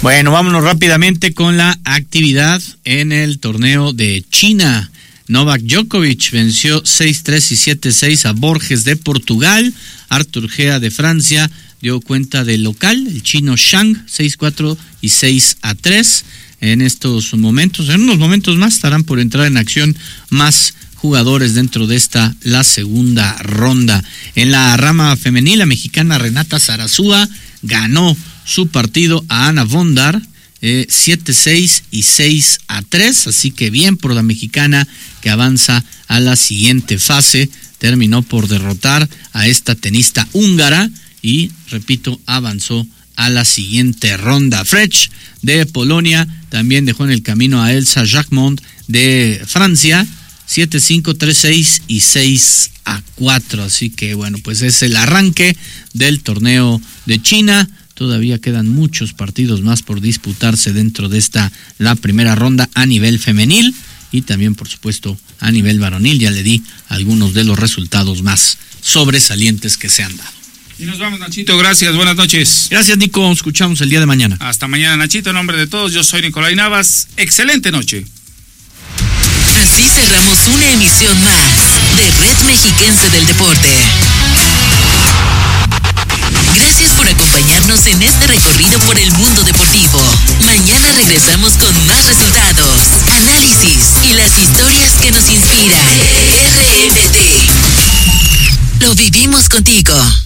Bueno, vámonos rápidamente con la actividad en el torneo de China. Novak Djokovic venció 6-3 y 7-6 a Borges de Portugal. Arthur Gea de Francia dio cuenta del local, el chino Shang, 6-4 y 6-3. En estos momentos, en unos momentos más, estarán por entrar en acción más jugadores dentro de la segunda ronda. En la rama femenil, la mexicana Renata Zarazúa ganó su partido a Ana Bondar, 7-6 y 6-3, así que bien por la mexicana que avanza a la siguiente fase. Terminó por derrotar a esta tenista húngara y, repito, avanzó a la siguiente ronda. Frech de Polonia también dejó en el camino a Elsa Jacquemont de Francia, 7-5, 3-6 y 6-4, así que bueno, pues es el arranque del torneo de China. Todavía quedan muchos partidos más por disputarse dentro de la primera ronda a nivel femenil y también, por supuesto, a nivel varonil. Ya le di algunos de los resultados más sobresalientes que se han dado. Y nos vamos, Nachito, gracias, buenas noches. Gracias, Nico, escuchamos el día de mañana. Hasta mañana, Nachito, en nombre de todos, yo soy Nicolai Navas, excelente noche. Así cerramos una emisión más de Red Mexiquense del Deporte. Gracias por acompañarnos en este recorrido por el mundo deportivo. Mañana regresamos con más resultados, análisis y las historias que nos inspiran. RMD. Lo vivimos contigo.